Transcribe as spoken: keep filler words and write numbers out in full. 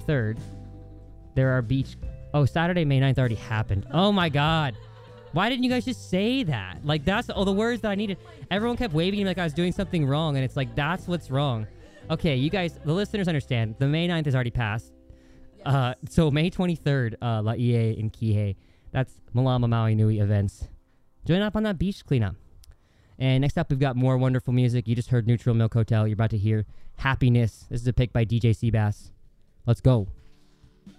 twenty-third, there are beach... Oh, Saturday, May ninth already happened. Oh my god. Why didn't you guys just say that? Like, that's all the words that I needed. Everyone kept waving like I was doing something wrong, and it's like, that's what's wrong. Okay, you guys, the listeners understand. The May ninth has already passed. Uh, so May twenty-third, uh, Laie in Kihei. That's Malama Maui Nui events. Join up on that beach cleanup. And next up, we've got more wonderful music. You just heard Neutral Milk Hotel. You're about to hear Happiness. This is a pick by D J Seabass. Let's go.